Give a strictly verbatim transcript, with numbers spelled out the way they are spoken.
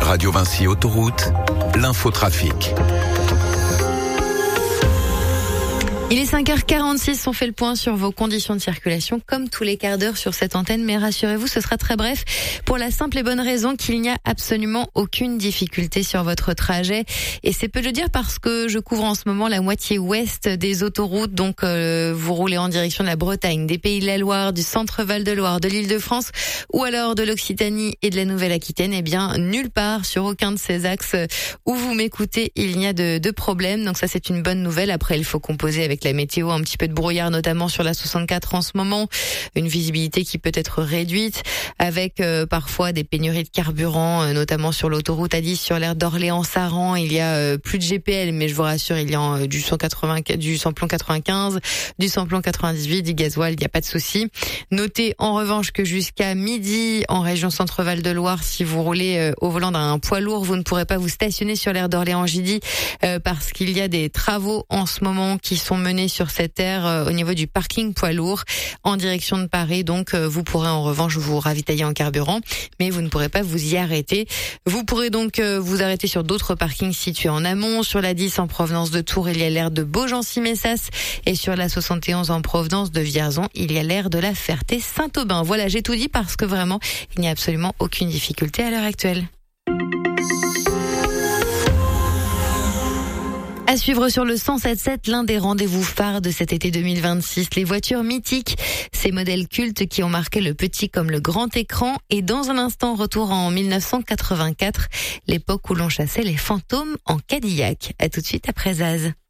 Radio Vinci Autoroute, l'infotrafic. Il est cinq heures quarante-six, on fait le point sur vos conditions de circulation comme tous les quarts d'heure sur cette antenne, mais rassurez-vous, ce sera très bref pour la simple et bonne raison qu'il n'y a absolument aucune difficulté sur votre trajet. Et c'est peu de le dire parce que je couvre en ce moment la moitié ouest des autoroutes, donc euh, vous roulez en direction de la Bretagne, des Pays de la Loire, du centre Val-de-Loire, de l'Île-de-France ou alors de l'Occitanie et de la Nouvelle-Aquitaine, eh bien nulle part sur aucun de ces axes où vous m'écoutez, il n'y a de, de problème. Donc ça c'est une bonne nouvelle. Après il faut composer avec la météo, un petit peu de brouillard notamment sur la soixante-quatre en ce moment, une visibilité qui peut être réduite avec euh, parfois des pénuries de carburant, euh, notamment sur l'autoroute A dix sur l'aire d'Orléans-Saran. Il y a euh, plus de G P L, mais je vous rassure, il y a euh, du cent quatre-vingts, du samplon quatre-vingt-quinze, du samplon quatre-vingt-dix-huit, du gasoil, il n'y a pas de souci. Notez en revanche que jusqu'à midi en région Centre-Val de Loire, si vous roulez euh, au volant d'un poids lourd, vous ne pourrez pas vous stationner sur l'aire d'Orléans-J D euh, parce qu'il y a des travaux en ce moment qui sont menés sur cette aire euh, au niveau du parking poids lourd en direction de Paris. Donc euh, vous pourrez en revanche vous ravitailler en carburant, mais vous ne pourrez pas vous y arrêter. Vous pourrez donc euh, vous arrêter sur d'autres parkings situés en amont. Sur la dix en provenance de Tours, il y a l'aire de Beaugency-Messas, et sur la soixante et onze en provenance de Vierzon, il y a l'aire de la Ferté-Saint-Aubin. Voilà, j'ai tout dit parce que vraiment, il n'y a absolument aucune difficulté à l'heure actuelle. À suivre sur le cent sept sept, l'un des rendez-vous phares de cet été deux mille vingt-six, les voitures mythiques, ces modèles cultes qui ont marqué le petit comme le grand écran. Et dans un instant, retour en mille neuf cent quatre-vingt-quatre, l'époque où l'on chassait les fantômes en Cadillac. À tout de suite après Zaz.